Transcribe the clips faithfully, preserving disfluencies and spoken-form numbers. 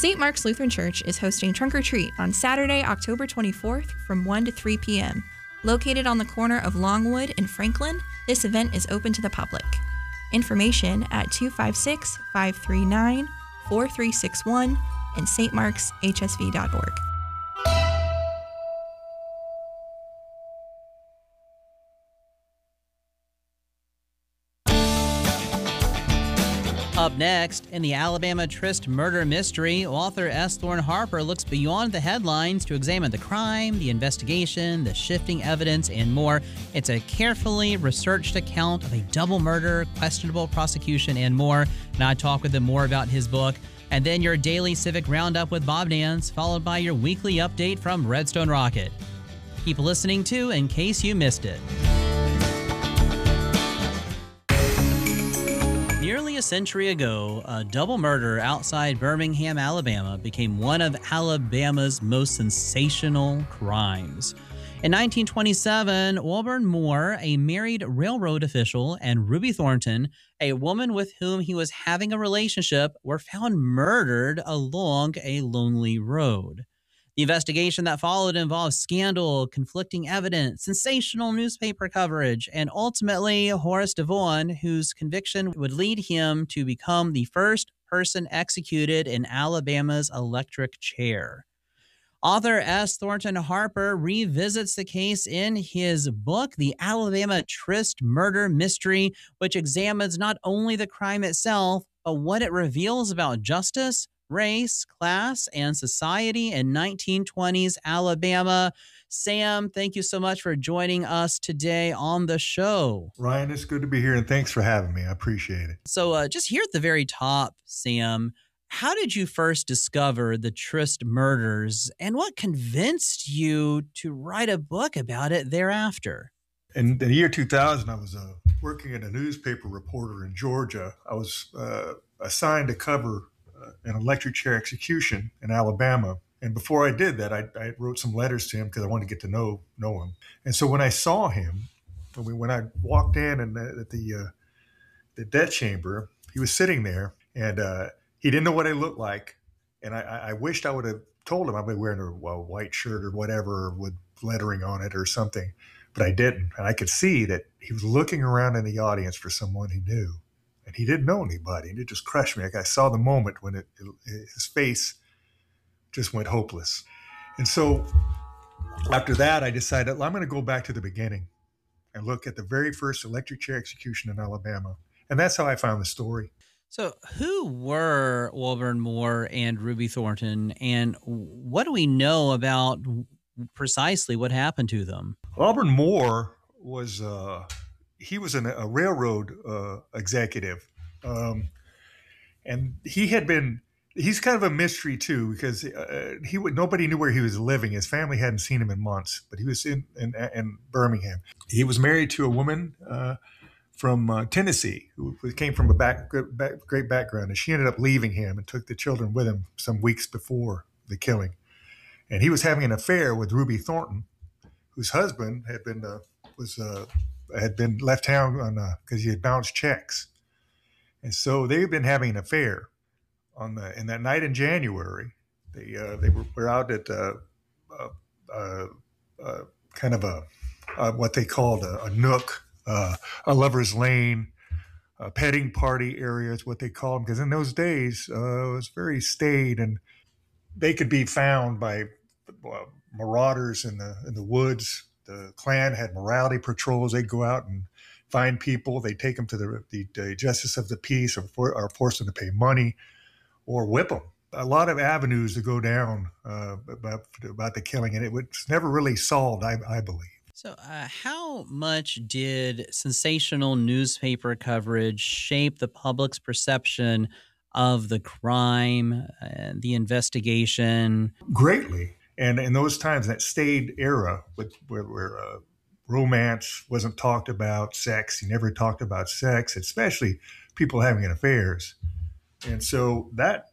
Saint Mark's Lutheran Church is hosting Trunk or Treat on Saturday, October twenty-fourth from one to three p.m. Located on the corner of Longwood and Franklin, this event is open to the public. Information at two five six, five three nine, four three six one and s t marks h s v dot org. Up next, in the Alabama Tryst murder mystery, author S. Thorne Harper looks beyond the headlines to examine the crime, the investigation, the shifting evidence, and more. It's a carefully researched account of a double murder, questionable prosecution, and more. And I talk with him more about his book. And then your daily civic roundup with Bob Nance, followed by your weekly update from Redstone Rocket. Keep listening to In Case You Missed It. Nearly a century ago, a double murder outside Birmingham, Alabama became one of Alabama's most sensational crimes. In nineteen twenty-seven, Wilburn Moore, a married railroad official, and Ruby Thornton, a woman with whom he was having a relationship, were found murdered along a lonely road. The investigation that followed involved scandal, conflicting evidence, sensational newspaper coverage, and ultimately Horace Devon, whose conviction would lead him to become the first person executed in Alabama's electric chair. Author S. Thornton Harper revisits the case in his book, The Alabama Tryst Murder Mystery, which examines not only the crime itself, but what it reveals about justice, race, class, and society in nineteen twenties Alabama. Sam, thank you so much for joining us today on the show. Ryan, it's good to be here, and thanks for having me. I appreciate it. So uh, just here at the very top, Sam, how did you first discover the Tryst murders, and what convinced you to write a book about it thereafter? In the year two thousand, I was uh, working as a newspaper reporter in Georgia. I was uh, assigned to cover uh, an electric chair execution in Alabama. And before I did that, I, I wrote some letters to him because I wanted to get to know know him. And so when I saw him, when, we, when I walked in and uh, at the uh, the death chamber, he was sitting there, and uh, he didn't know what I looked like. And I, I wished I would have told him I'd be wearing a, a white shirt or whatever with lettering on it or something, but I didn't. And I could see that he was looking around in the audience for someone he knew, and he didn't know anybody. And it just crushed me. Like I saw the moment when it, it, his face just went hopeless. And so after that, I decided, well, I'm going to go back to the beginning and look at the very first electric chair execution in Alabama. And that's how I found the story. So who were Wilburn Moore and Ruby Thornton, and what do we know about precisely what happened to them? Wilburn Moore was, uh, he was an, a railroad uh, executive. Um, and he had been, he's kind of a mystery too, because uh, he would, nobody knew where he was living. His family hadn't seen him in months, but he was in, in, in Birmingham. He was married to a woman uh, from uh, Tennessee, who came from a back, back, great background. And she ended up leaving him and took the children with him some weeks before the killing. And he was having an affair with Ruby Thornton, whose husband had been uh, was uh, had been left town on because uh, he had bounced checks. And so they've been having an affair. On the in that night in January, they uh, they were, were out at uh, uh, uh, uh, kind of a uh, what they called a, a nook. Uh, a lover's lane, a petting party area is what they call them. Because in those days, uh, it was very staid, and they could be found by uh, marauders in the in the woods. The Klan had morality patrols. They'd go out and find people. They'd take them to the, the, the justice of the peace, or, for, or force them to pay money, or whip them. A lot of avenues to go down uh, about, about the killing, and it was never really solved, I, I believe. So uh, how much did sensational newspaper coverage shape the public's perception of the crime, uh, the investigation? Greatly. And in those times, that staid era with, where, where uh, romance wasn't talked about, sex, you never talked about sex, especially people having affairs. And so that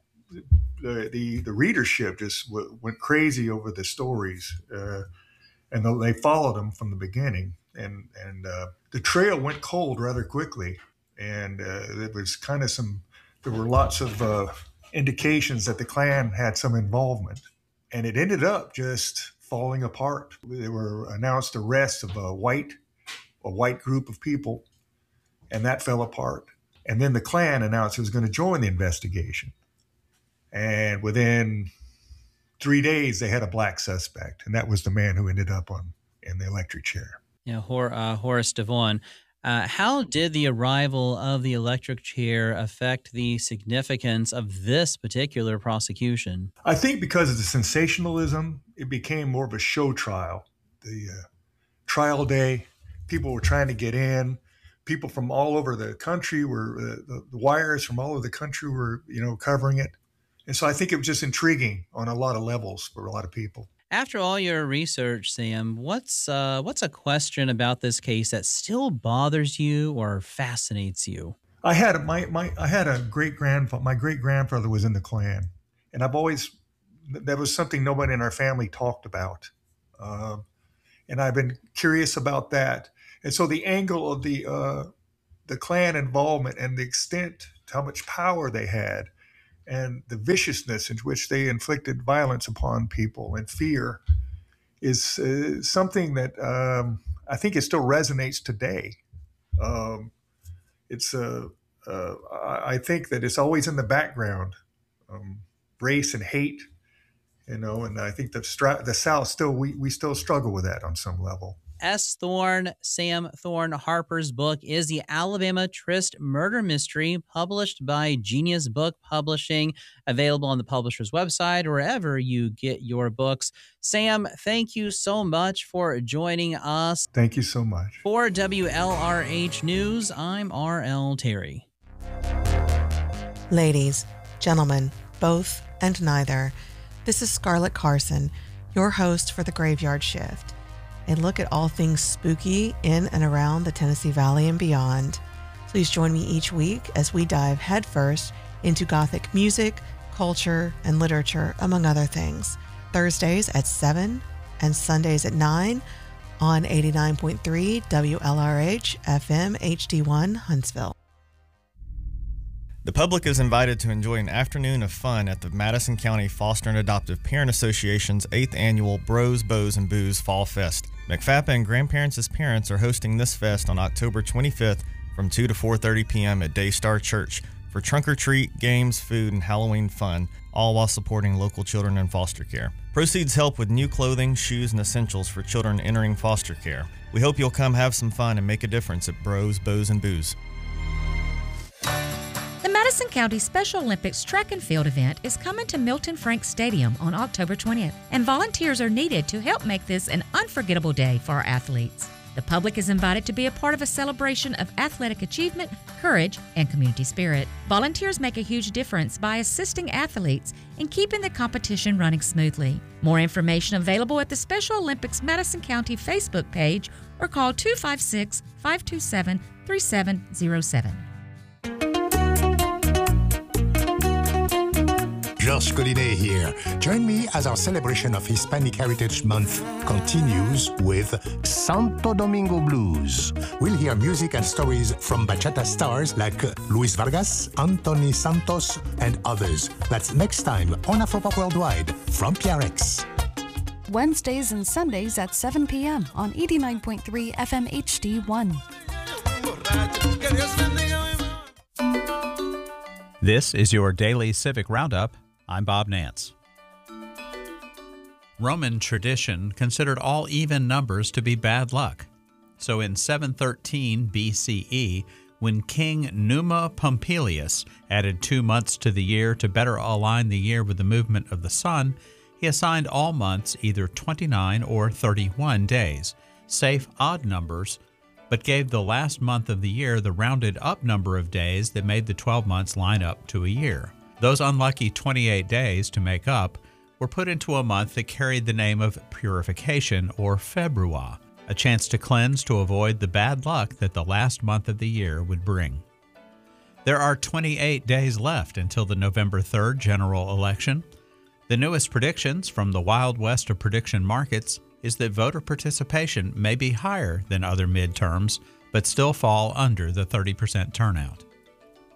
the the, the readership just w- went crazy over the stories. Uh, And they followed him from the beginning, and and uh, the trail went cold rather quickly. And uh, there was kind of some, there were lots of uh, indications that the Klan had some involvement. And it ended up just falling apart. There were announced arrests of a white, a white group of people, and that fell apart. And then the Klan announced it was going to join the investigation. And within three days, they had a black suspect, and that was the man who ended up on in the electric chair. Yeah, Hor- uh, Horace DeVaughn. Uh, how did the arrival of the electric chair affect the significance of this particular prosecution? I think because of the sensationalism, it became more of a show trial. The uh, trial day, people were trying to get in. People from all over the country were, uh, the, the wires from all over the country were, you know, covering it. And so I think it was just intriguing on a lot of levels for a lot of people. After all your research, Sam, what's uh, what's a question about this case that still bothers you or fascinates you? I had my my I had a great grandfather. My great grandfather was in the Klan, and I've always that was something nobody in our family talked about, uh, and I've been curious about that. And so the angle of the uh, the Klan involvement and the extent to how much power they had, and the viciousness in which they inflicted violence upon people and fear is uh, something that um, I think it still resonates today. Um, it's uh, uh, I think that it's always in the background, um, race and hate, you know, and I think the, stri- the South still, we, we still struggle with that on some level. S. Thorne, Sam Thorne Harper's book is The Alabama Tryst Murder Mystery, published by Genius Book Publishing, available on the publisher's website or wherever you get your books. Sam, thank you so much for joining us. Thank you so much. For W L R H News, I'm R L Terry. Ladies, gentlemen, both and neither, this is Scarlett Carson, your host for The Graveyard Shift. A look at all things spooky in and around the Tennessee Valley and beyond. Please join me each week as we dive headfirst into Gothic music, culture, and literature, among other things. Thursdays at seven and Sundays at nine on eighty-nine point three W L R H F M H D one Huntsville. The public is invited to enjoy an afternoon of fun at the Madison County Foster and Adoptive Parent Association's eighth annual Bros, Bows, and Booze Fall Fest. McFappa and Grandparents as Parents are hosting this fest on October twenty-fifth from two to four thirty p.m. at Daystar Church for trunk or treat, games, food, and Halloween fun, all while supporting local children in foster care. Proceeds help with new clothing, shoes, and essentials for children entering foster care. We hope you'll come have some fun and make a difference at Bros, Bows, and Booze. The Madison County Special Olympics track and field event is coming to Milton Frank Stadium on October twentieth, and volunteers are needed to help make this an unforgettable day for our athletes. The public is invited to be a part of a celebration of athletic achievement, courage, and community spirit. Volunteers make a huge difference by assisting athletes in keeping the competition running smoothly. More information available at the Special Olympics Madison County Facebook page or call two five six, five two seven, three seven zero seven. Georges Collinet here. Join me as our celebration of Hispanic Heritage Month continues with Santo Domingo Blues. We'll hear music and stories from bachata stars like Luis Vargas, Anthony Santos, and others. That's next time on Afropop Worldwide from P R X. Wednesdays and Sundays at seven p.m. on eighty-nine point three F M H D one. This is your daily Civic Roundup. I'm Bob Nance. Roman tradition considered all even numbers to be bad luck. So in seven thirteen B C E, when King Numa Pompilius added two months to the year to better align the year with the movement of the sun, he assigned all months either twenty-nine or thirty-one days, safe odd numbers, but gave the last month of the year the rounded up number of days that made the twelve months line up to a year. Those unlucky twenty-eight days to make up were put into a month that carried the name of purification, or February, a chance to cleanse to avoid the bad luck that the last month of the year would bring. There are twenty-eight days left until the November third general election. The newest predictions from the Wild West of prediction markets is that voter participation may be higher than other midterms, but still fall under the thirty percent turnout.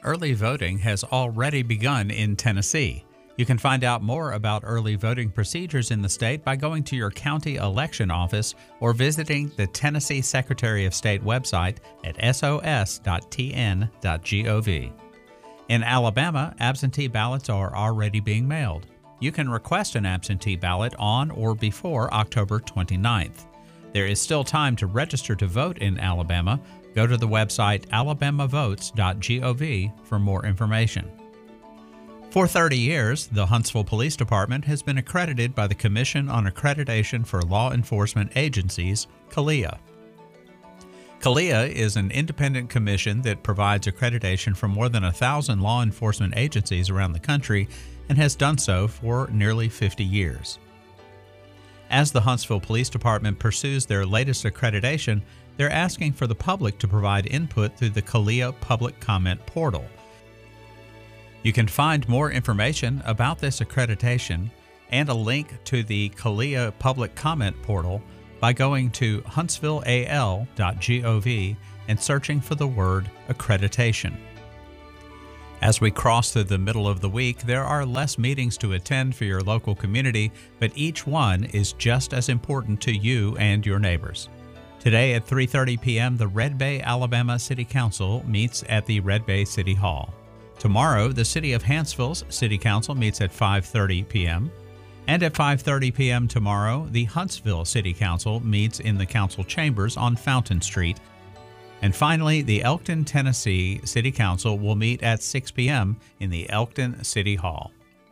early voting has already begun in Tennessee. You can find out more about early voting procedures in the state by going to your county election office or visiting the Tennessee Secretary of State website at s o s dot t n dot gov. In Alabama, absentee ballots are already being mailed. You can request an absentee ballot on or before October twenty-ninth. There is still time to register to vote in Alabama. Go to the website alabama votes dot gov for more information. For thirty years, the Huntsville Police Department has been accredited by the Commission on Accreditation for Law Enforcement Agencies, CALEA. CALEA is an independent commission that provides accreditation for more than a thousand law enforcement agencies around the country and has done so for nearly fifty years. As the Huntsville Police Department pursues their latest accreditation, they're asking for the public to provide input through the CALEA Public Comment Portal. You can find more information about this accreditation and a link to the CALEA Public Comment Portal by going to huntsville a l dot gov and searching for the word accreditation. As we cross through the middle of the week, there are less meetings to attend for your local community, but each one is just as important to you and your neighbors. Today at three thirty p.m., the Red Bay, Alabama City Council meets at the Red Bay City Hall. Tomorrow, the City of Hanceville's City Council meets at five thirty p.m. And at five thirty p.m. tomorrow, the Huntsville City Council meets in the council chambers on Fountain Street. And finally, the Elkton, Tennessee City Council will meet at six p.m. in the Elkton City Hall.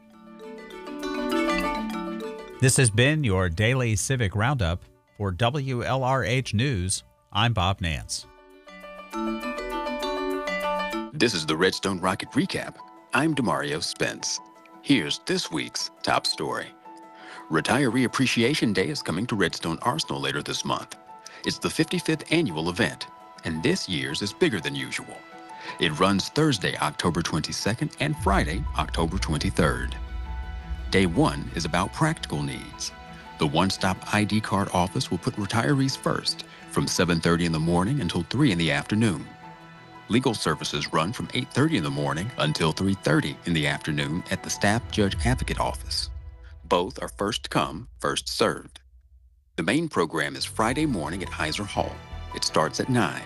This has been your daily Civic Roundup. For W L R H News, I'm Bob Nance. This is the Redstone Rocket Recap. I'm Demario Spence. Here's this week's top story. Retiree Appreciation Day is coming to Redstone Arsenal later this month. It's the fifty-fifth annual event, and this year's is bigger than usual. It runs Thursday, October twenty-second, and Friday, October twenty-third. Day one is about practical needs. The one-stop I D card office will put retirees first from seven thirty in the morning until three in the afternoon. Legal services run from eight thirty in the morning until three thirty in the afternoon at the Staff Judge Advocate Office. Both are first come, first served. The main program is Friday morning at Heiser Hall. It starts at nine.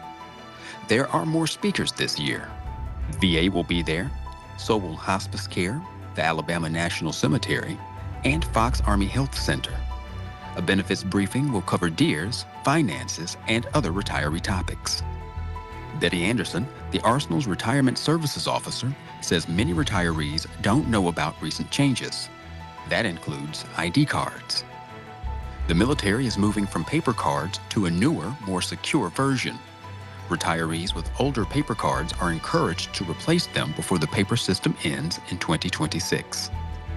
There are more speakers this year. V A will be there, so will Hospice Care, the Alabama National Cemetery, and Fox Army Health Center. A benefits briefing will cover D E E R S, finances, and other retiree topics. Betty Anderson, the Arsenal's Retirement Services Officer, says many retirees don't know about recent changes. That includes I D cards. The military is moving from paper cards to a newer, more secure version. Retirees with older paper cards are encouraged to replace them before the paper system ends in twenty twenty-six.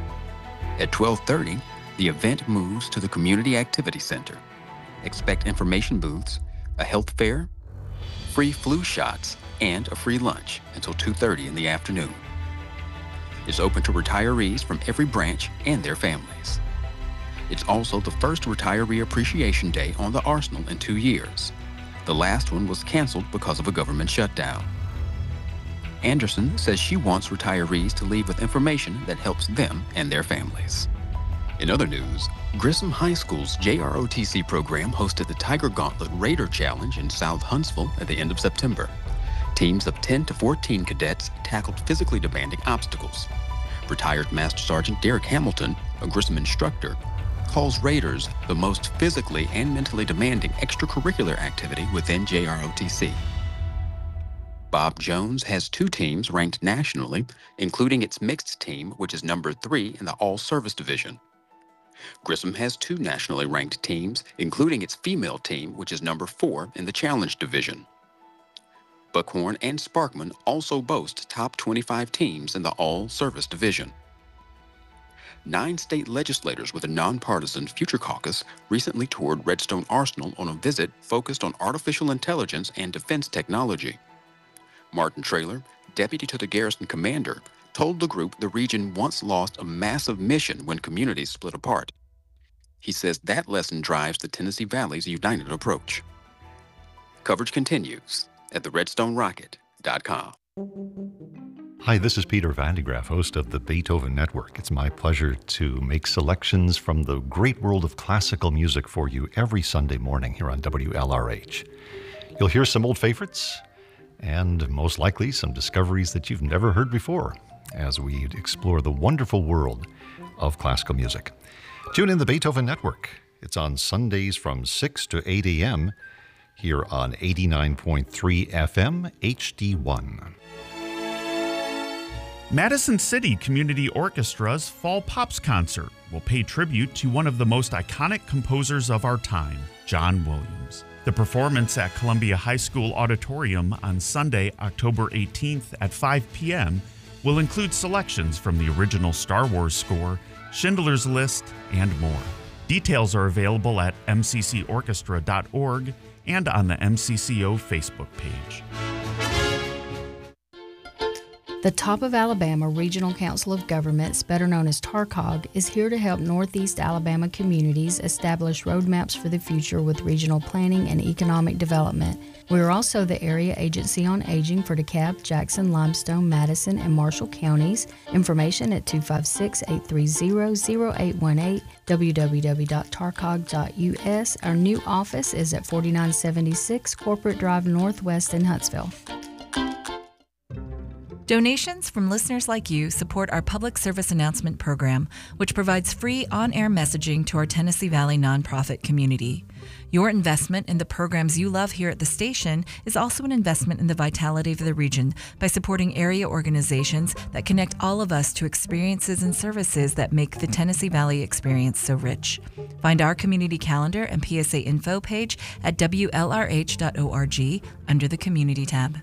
At twelve thirty, the event moves to the Community Activity Center. Expect information booths, a health fair, free flu shots, and a free lunch until two thirty in the afternoon. It's open to retirees from every branch and their families. It's also the first Retiree Appreciation Day on the Arsenal in two years. The last one was canceled because of a government shutdown. Anderson says she wants retirees to leave with information that helps them and their families. In other news, Grissom High School's J R O T C program hosted the Tiger Gauntlet Raider Challenge in South Huntsville at the end of September. Teams of ten to fourteen cadets tackled physically demanding obstacles. Retired Master Sergeant Derek Hamilton, a Grissom instructor, calls Raiders the most physically and mentally demanding extracurricular activity within J R O T C. Bob Jones has two teams ranked nationally, including its mixed team, which is number three in the all-service division. Grissom has two nationally ranked teams, including its female team, which is number four in the challenge division. Buckhorn and Sparkman also boast top twenty-five teams in the all-service division. Nine state legislators with a nonpartisan Future Caucus recently toured Redstone Arsenal on a visit focused on artificial intelligence and defense technology. Martin Traylor, deputy to the garrison commander, told the group the region once lost a massive mission when communities split apart. He says that lesson drives the Tennessee Valley's united approach. Coverage continues at the redstone rocket dot com. Hi, this is Peter Van de Graaff, host of the Beethoven Network. It's my pleasure to make selections from the great world of classical music for you every Sunday morning here on W L R H. You'll hear some old favorites and most likely some discoveries that you've never heard before as we explore the wonderful world of classical music. Tune in the Beethoven Network. It's on Sundays from six to eight a.m. here on eighty-nine point three F M H D one. Madison City Community Orchestra's Fall Pops Concert will pay tribute to one of the most iconic composers of our time, John Williams. The performance at Columbia High School Auditorium on Sunday, October eighteenth at five p.m. will include selections from the original Star Wars score, Schindler's List, and more. Details are available at m c c orchestra dot org and on the M C C O Facebook page. The Top of Alabama Regional Council of Governments, better known as TARCOG, is here to help Northeast Alabama communities establish roadmaps for the future with regional planning and economic development. We are also the Area Agency on Aging for DeKalb, Jackson, Limestone, Madison, and Marshall counties. Information at two five six, eight three zero, zero eight one eight, w w w dot tarcog dot u s. Our new office is at forty-nine seventy-six Corporate Drive Northwest in Huntsville. Donations from listeners like you support our public service announcement program, which provides free on-air messaging to our Tennessee Valley nonprofit community. Your investment in the programs you love here at the station is also an investment in the vitality of the region by supporting area organizations that connect all of us to experiences and services that make the Tennessee Valley experience so rich. Find our community calendar and P S A info page at w l r h dot org under the Community tab.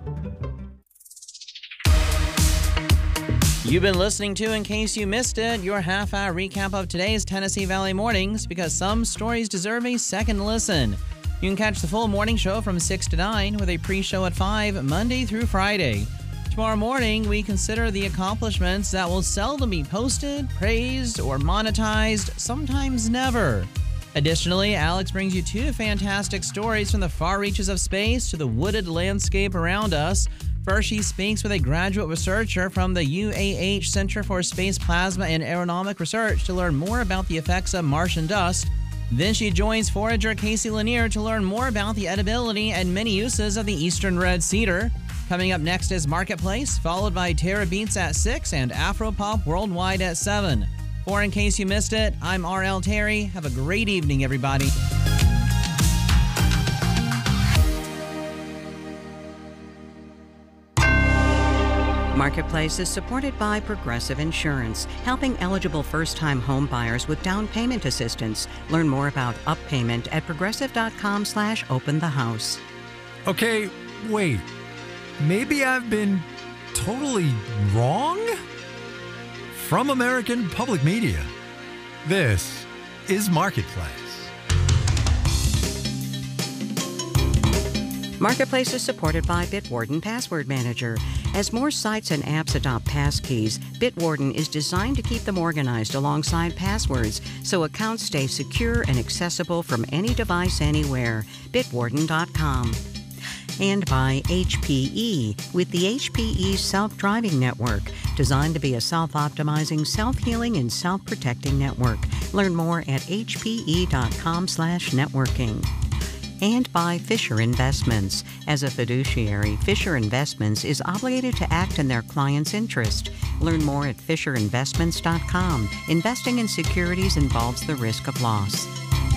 You've been listening to, in case you missed it, your half-hour recap of today's Tennessee Valley mornings, because some stories deserve a second listen. You can catch the full morning show from six to nine with a pre-show at five, Monday through Friday. Tomorrow morning, we consider the accomplishments that will seldom be posted, praised, or monetized, sometimes never. Additionally, Alex brings you two fantastic stories from the far reaches of space to the wooded landscape around us. First, she speaks with a graduate researcher from the U A H Center for Space Plasma and Aeronomic Research to learn more about the effects of Martian dust. Then she joins forager Casey Lanier to learn more about the edibility and many uses of the eastern red cedar. Coming up next is Marketplace, followed by Terra Beats at six and Afropop Worldwide at seven. For In Case You Missed It, I'm R L Terry. Have a great evening, everybody. Marketplace is supported by Progressive Insurance, helping eligible first-time home buyers with down payment assistance. Learn more about Up Payment at progressive dot com slash open the house. Okay, wait. Maybe I've been totally wrong? From American Public Media, this is Marketplace. Marketplace is supported by Bitwarden Password Manager. As more sites and apps adopt passkeys, Bitwarden is designed to keep them organized alongside passwords so accounts stay secure and accessible from any device anywhere. bitwarden dot com. And by H P E, with the H P E Self-Driving Network, designed to be a self-optimizing, self-healing, and self-protecting network. Learn more at h p e dot com slash networking. And by Fisher Investments. As a fiduciary, Fisher Investments is obligated to act in their client's interest. Learn more at fisher investments dot com. Investing in securities involves the risk of loss.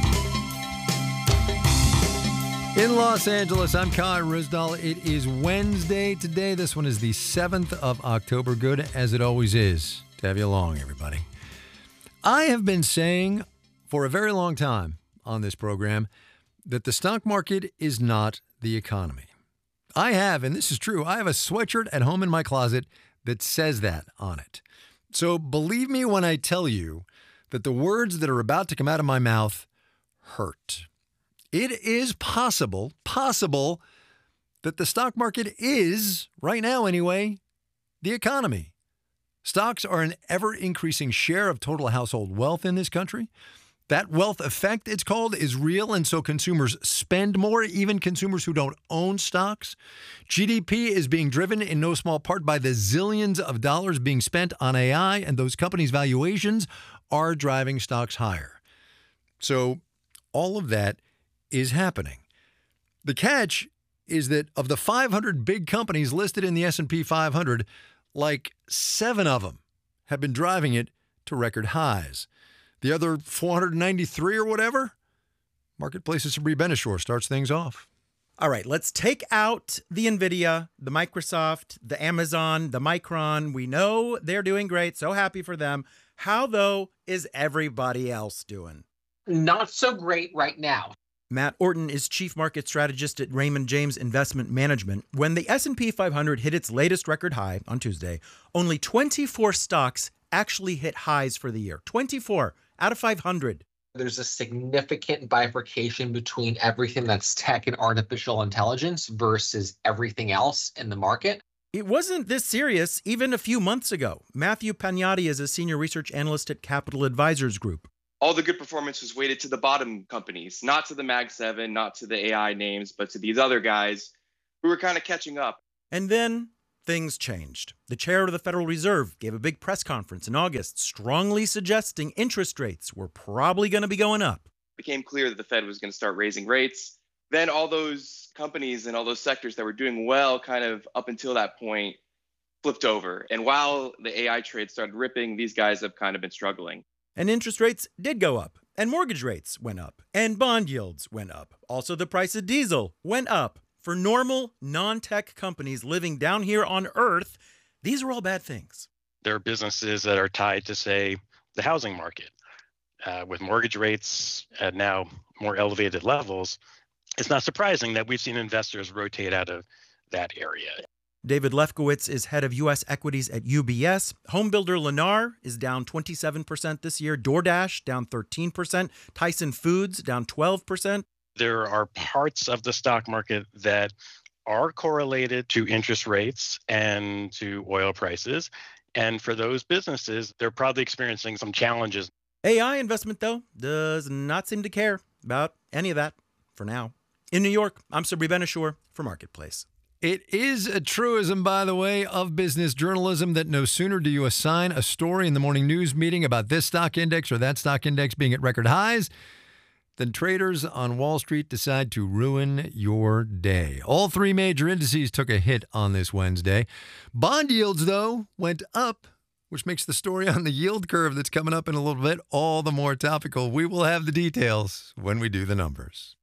In Los Angeles, I'm Kai Risdal. It is Wednesday today. This one is the seventh of October. Good as it always is to have you along, everybody. I have been saying for a very long time on this program that the stock market is not the economy. I have, and this is true, I have a sweatshirt at home in my closet that says that on it. So believe me when I tell you that the words that are about to come out of my mouth hurt. It is possible, possible that the stock market is, right now anyway, the economy. Stocks are an ever-increasing share of total household wealth in this country. That wealth effect, it's called, is real, and so consumers spend more, even consumers who don't own stocks. G D P is being driven in no small part by the zillions of dollars being spent on A I, and those companies' valuations are driving stocks higher. So all of that is happening. The catch is that of the five hundred big companies listed in the S and P five hundred, like seven of them have been driving it to record highs. The other four hundred ninety-three or whatever, Marketplace's Sabri Benishore starts things off. All right, let's take out the NVIDIA, the Microsoft, the Amazon, the Micron. We know they're doing great. So happy for them. How, though, is everybody else doing? Not so great right now. Matt Orton is chief market strategist at Raymond James Investment Management. When the S and P five hundred hit its latest record high on Tuesday, only twenty-four stocks actually hit highs for the year. twenty-four out of five hundred. There's a significant bifurcation between everything that's tech and artificial intelligence versus everything else in the market. It wasn't this serious even a few months ago. Matthew Pagnotti is a senior research analyst at Capital Advisors Group. All the good performance was weighted to the bottom companies, not to the Mag seven, not to the A I names, but to these other guys who were kind of catching up. And then things changed. The chair of the Federal Reserve gave a big press conference in August, strongly suggesting interest rates were probably going to be going up. It became clear that the Fed was going to start raising rates. Then all those companies and all those sectors that were doing well kind of up until that point flipped over. And while the A I trade started ripping, these guys have kind of been struggling. And interest rates did go up, and mortgage rates went up, and bond yields went up. Also, the price of diesel went up. For normal, non-tech companies living down here on Earth, these are all bad things. There are businesses that are tied to, say, the housing market. Uh, with mortgage rates at now more elevated levels, it's not surprising that we've seen investors rotate out of that area. David Lefkowitz is head of U S equities at U B S. Homebuilder Lennar is down twenty-seven percent this year. DoorDash down thirteen percent. Tyson Foods down twelve percent. There are parts of the stock market that are correlated to interest rates and to oil prices. And for those businesses, they're probably experiencing some challenges. A I investment, though, does not seem to care about any of that for now. In New York, I'm Sabri Benishore for Marketplace. It is a truism, by the way, of business journalism that no sooner do you assign a story in the morning news meeting about this stock index or that stock index being at record highs than traders on Wall Street decide to ruin your day. All three major indices took a hit on this Wednesday. Bond yields, though, went up, which makes the story on the yield curve that's coming up in a little bit all the more topical. We will have the details when we do the numbers.